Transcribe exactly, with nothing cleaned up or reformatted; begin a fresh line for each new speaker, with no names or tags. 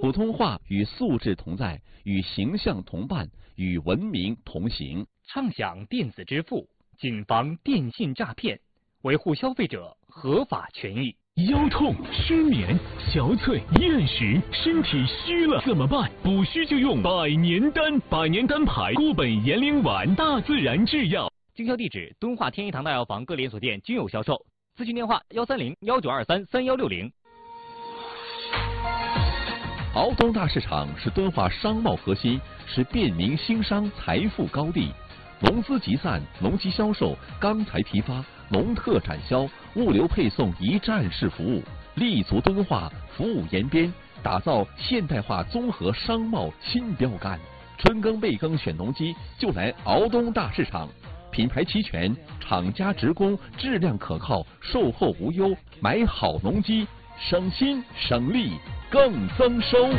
普通话与素质同在，与形象同伴，与文明同行。
畅享电子支付，谨防电信诈骗，维护消费者合法权益。
腰痛、失眠、小腿、厌食，身体虚了怎么办？补虚就用百年丹，百年丹牌固本延龄丸，大自然制药。
经销地址：敦化天一堂大药房各连锁店均有销售。咨询电话：幺三零幺九二三三幺六零。
敖东大市场是敦化商贸核心，是便民兴商财富高地。农资集散、农机销售、钢材批发、农特展销、物流配送一站式服务，立足敦化，服务延边，打造现代化综合商贸新标杆。春耕备耕选农机，就来敖东大市场。品牌齐全，厂家直供，质量可靠，售后无忧。买好农机，省心省力更增收。